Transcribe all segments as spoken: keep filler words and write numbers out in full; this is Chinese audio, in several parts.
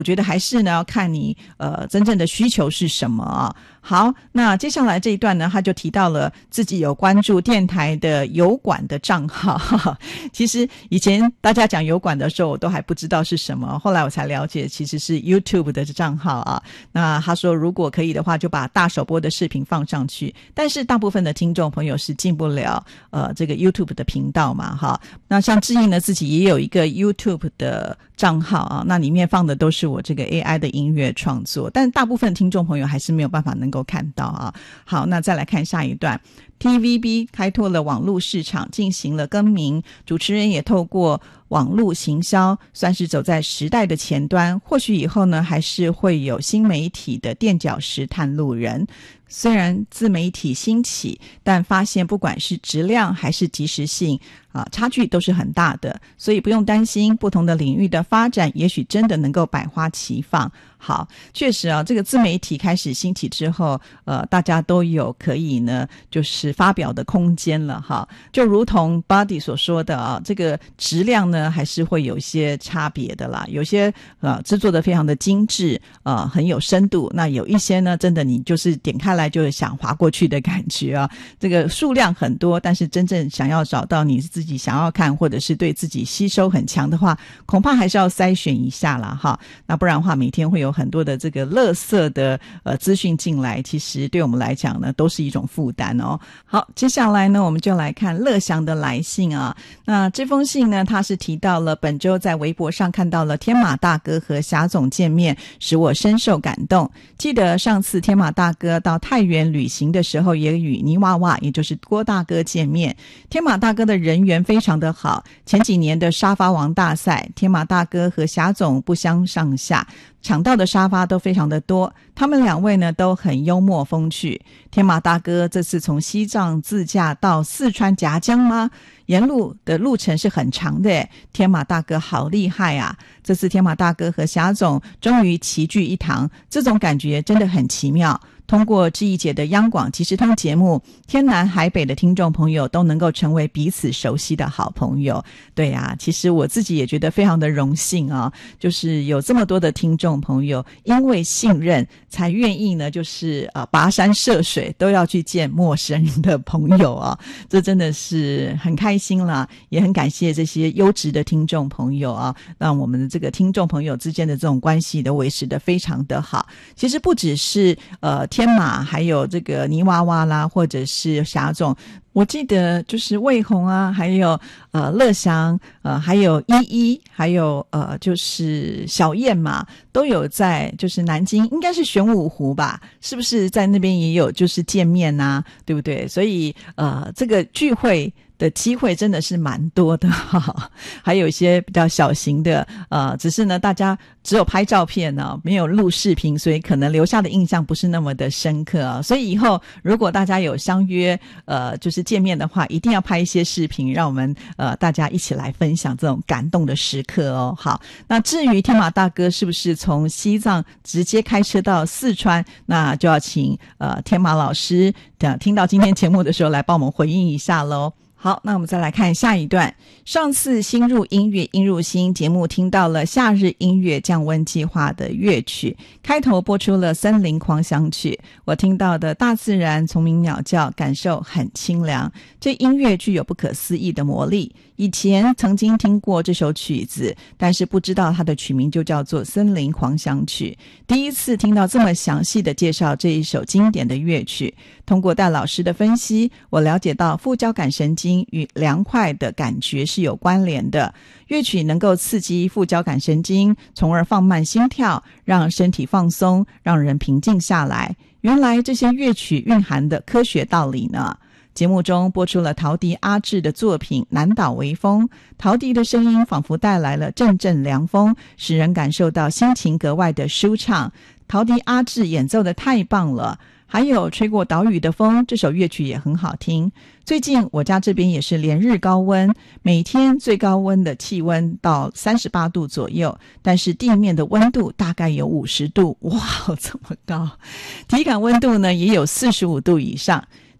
我觉得还是呢要看你呃真正的需求是什么啊。好，那接下来这一段呢，他就提到了自己有关注电台的油管的账号。哈哈，其实以前大家讲油管的时候，我都还不知道是什么，后来我才了解其实是 YouTube 的账号啊。那他说如果可以的话，就把大首播的视频放上去，但是大部分的听众朋友是进不了呃这个 YouTube 的频道嘛，哈。那像志毅呢自己也有一个 YouTube 的账号啊，那里面放的都是我这个 A I 的音乐创作，但大部分听众朋友还是没有办法能够看到啊。好，那再来看下一段。T V B 开拓了网络市场，进行了更名，主持人也透过网络行销，算是走在时代的前端。或许以后呢，还是会有新媒体的垫脚石探路人。虽然自媒体兴起，但发现不管是质量还是及时性啊，差距都是很大的，所以不用担心不同的领域的发展，也许真的能够百花齐放。好，确实啊，这个自媒体开始兴起之后，呃，大家都有可以呢，就是发表的空间了哈。就如同 Buddy 所说的啊，这个质量呢还是会有一些差别的啦，有些呃制作的非常的精致，呃很有深度，那有一些呢真的你就是点开来就是想滑过去的感觉啊。这个数量很多，但是真正想要找到你自己想要看或者是对自己吸收很强的话，恐怕还是要筛选一下啦哈。那不然的话，每天会有很多的这个垃圾的呃资讯进来，其实对我们来讲呢都是一种负担哦。好，接下来呢我们就来看乐祥的来信啊。那这封信呢，他是提到了本周在微博上看到了天马大哥和霞总见面，使我深受感动。记得上次天马大哥到太原旅行的时候，也与泥娃娃也就是郭大哥见面。天马大哥的人缘非常的好，前几年的沙发王大赛，天马大哥和霞总不相上下，抢到的沙发都非常的多，他们两位呢都很幽默风趣。天马大哥这次从西藏自驾到四川夹江吗？沿路的路程是很长的耶，天马大哥好厉害啊！这次天马大哥和霞总终于齐聚一堂，这种感觉真的很奇妙。通过志毅姐的央广即时通节目，天南海北的听众朋友都能够成为彼此熟悉的好朋友。对啊，其实我自己也觉得非常的荣幸啊，就是有这么多的听众朋友因为信任才愿意呢，就是呃跋山涉水都要去见陌生人的朋友啊，这真的是很开心啦，也很感谢这些优质的听众朋友啊，让我们的这个听众朋友之间的这种关系都维持得非常的好。其实不只是呃天马还有这个泥娃娃啦，或者是霞总，我记得就是魏红啊，还有呃乐祥，呃还有依依，还有呃就是小燕嘛，都有在就是南京，应该是玄武湖吧，是不是在那边也有就是见面啊，对不对？所以呃这个聚会的机会真的是蛮多的哈，还有一些比较小型的，呃，只是呢大家只有拍照片呢、啊，没有录视频，所以可能留下的印象不是那么的深刻啊。所以以后如果大家有相约，呃，就是见面的话，一定要拍一些视频，让我们呃大家一起来分享这种感动的时刻哦。好，那至于天马大哥是不是从西藏直接开车到四川，那就要请呃天马老师等听到今天节目的时候来帮我们回应一下咯。好，那我们再来看下一段。上次新入音乐音入心节目听到了夏日音乐降温计划的乐曲，开头播出了森林狂想曲，我听到的大自然虫鸣鸟叫感受很清凉，这音乐具有不可思议的魔力。以前曾经听过这首曲子，但是不知道它的曲名就叫做森林狂想曲。第一次听到这么详细的介绍这一首经典的乐曲，通过戴老师的分析，我了解到副交感神经与凉快的感觉是有关联的。乐曲能够刺激副交感神经，从而放慢心跳，让身体放松，让人平静下来。原来这些乐曲蕴含的科学道理呢。节目中播出了陶笛阿志的作品《南岛微风》，陶笛的声音仿佛带来了阵阵凉风，使人感受到心情格外的舒畅。陶笛阿志演奏的太棒了，还有吹过岛屿的风，这首乐曲也很好听。最近我家这边也是连日高温，每天最高温的气温到三十八度左右，但是地面的温度大概有五十度，哇，这么高！体感温度呢也有四十五度以上。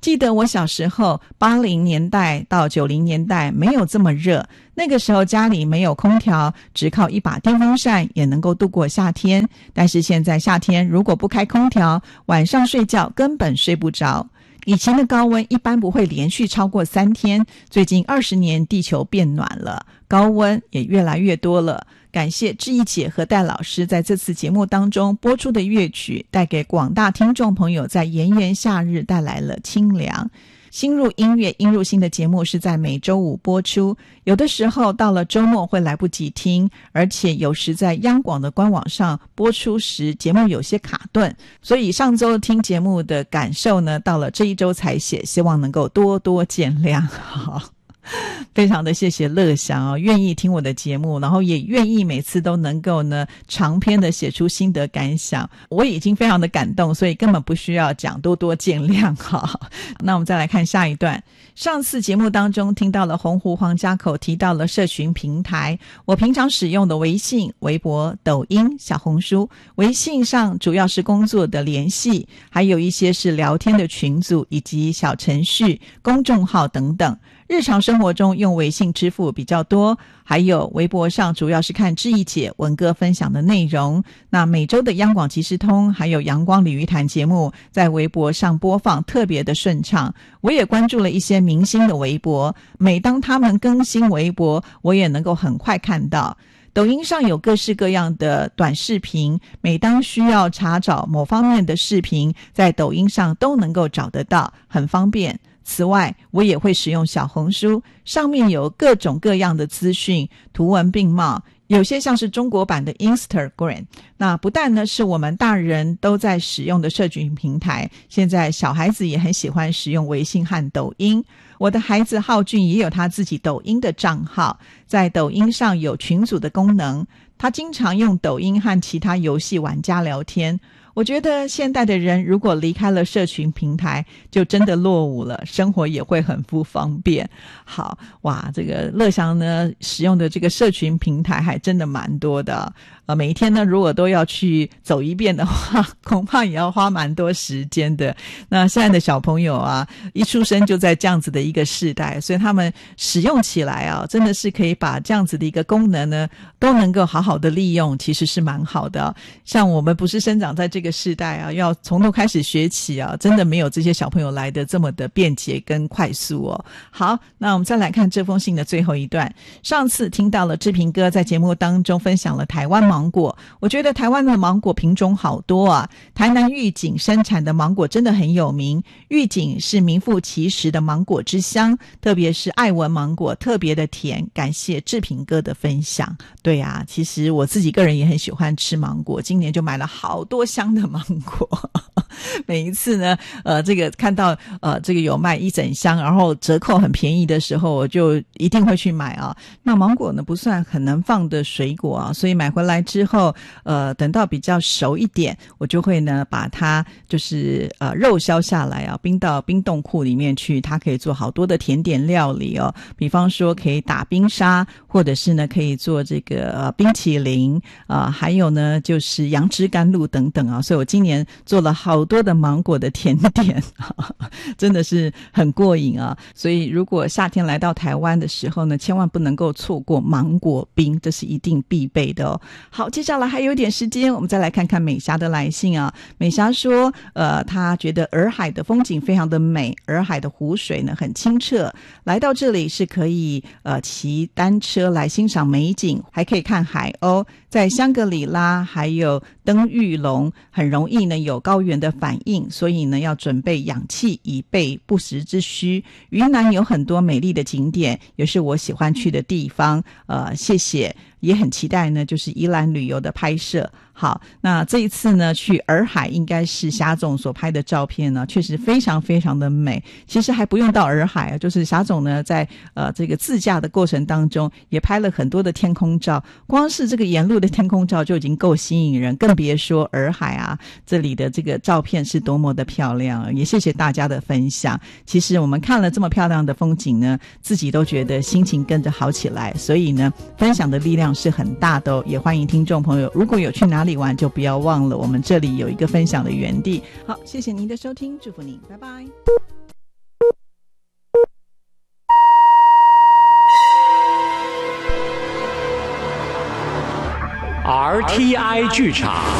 记得我小时候八零年代到九零年代没有这么热，那个时候家里没有空调，只靠一把电风扇也能够度过夏天。但是现在夏天如果不开空调，晚上睡觉根本睡不着。以前的高温一般不会连续超过三天，最近二十年地球变暖了，高温也越来越多了。感谢志毅姐和戴老师在这次节目当中播出的乐曲，带给广大听众朋友在炎炎夏日带来了清凉。心入音乐音入心的节目是在每周五播出，有的时候到了周末会来不及听，而且有时在央广的官网上播出时节目有些卡顿，所以上周听节目的感受呢，到了这一周才写，希望能够多多见谅。好，非常的谢谢乐祥哦，愿意听我的节目，然后也愿意每次都能够呢长篇的写出心得感想，我已经非常的感动，所以根本不需要讲，多多见谅哈。那我们再来看下一段。上次节目当中听到了洪湖黄家口提到了社群平台，我平常使用的微信、微博、抖音、小红书。微信上主要是工作的联系，还有一些是聊天的群组以及小程序、公众号等等。日常生活中用微信支付比较多，还有微博上主要是看志毅姐文哥分享的内容。那每周的央广即时通还有阳光鲤鱼潭节目在微博上播放特别的顺畅。我也关注了一些明星的微博，每当他们更新微博，我也能够很快看到。抖音上有各式各样的短视频，每当需要查找某方面的视频，在抖音上都能够找得到，很方便。此外，我也会使用小红书，上面有各种各样的资讯，图文并茂，有些像是中国版的 Instagram。 那不但呢是我们大人都在使用的社群平台，现在小孩子也很喜欢使用微信和抖音。我的孩子浩俊也有他自己抖音的账号，在抖音上有群组的功能，他经常用抖音和其他游戏玩家聊天。我觉得现代的人如果离开了社群平台，就真的落伍了，生活也会很不方便。好，哇，这个乐祥呢使用的这个社群平台还真的蛮多的。呃，每一天呢如果都要去走一遍的话，恐怕也要花蛮多时间的。那现在的小朋友啊，一出生就在这样子的一个世代，所以他们使用起来啊，真的是可以把这样子的一个功能呢都能够好好的利用，其实是蛮好的。像我们不是生长在这个世代啊，要从头开始学起啊，真的没有这些小朋友来的这么的便捷跟快速哦。好，那我们再来看这封信的最后一段。上次听到了志平哥在节目当中分享了台湾芒果，我觉得台湾的芒果品种好多啊，台南玉井生产的芒果真的很有名，玉井是名副其实的芒果之乡，特别是爱文芒果特别的甜，感谢志平哥的分享。对啊，其实我自己个人也很喜欢吃芒果，今年就买了好多箱的芒果每一次呢呃，这个看到呃这个有卖一整箱，然后折扣很便宜的时候，我就一定会去买啊。那芒果呢不算很能放的水果啊，所以买回来之后呃，等到比较熟一点，我就会呢把它就是呃肉削下来啊，冰到冰冻库里面去，它可以做好多的甜点料理哦，比方说可以打冰沙，或者是呢可以做这个呃冰淇淋啊、呃，还有呢就是杨枝甘露等等啊，所以我今年做了好多的芒果的甜点真的是很过瘾啊。所以如果夏天来到台湾的时候呢，千万不能够错过芒果冰，这是一定必备的哦。好，接下来还有一点时间，我们再来看看美霞的来信啊。美霞说呃，她觉得洱海的风景非常的美，洱海的湖水呢很清澈，来到这里是可以呃骑单车来欣赏美景，还可以看海鸥，在香格里拉还有登玉龙很容易呢有高原的反应，所以呢要准备氧气以备不时之需。云南有很多美丽的景点，也是我喜欢去的地方，呃，谢谢，也很期待呢就是宜兰旅游的拍摄。好，那这一次呢去洱海，应该是霞总所拍的照片呢确实非常非常的美。其实还不用到洱海啊，就是霞总呢在呃这个自驾的过程当中也拍了很多的天空照，光是这个沿路的天空照就已经够吸引人，更别说洱海啊，这里的这个照片是多么的漂亮。也谢谢大家的分享，其实我们看了这么漂亮的风景呢，自己都觉得心情跟着好起来，所以呢分享的力量是很大的哦。也欢迎听众朋友如果有去哪里玩，就不要忘了我们这里有一个分享的园地。好，谢谢您的收听，祝福您，拜拜。 R T I 剧场。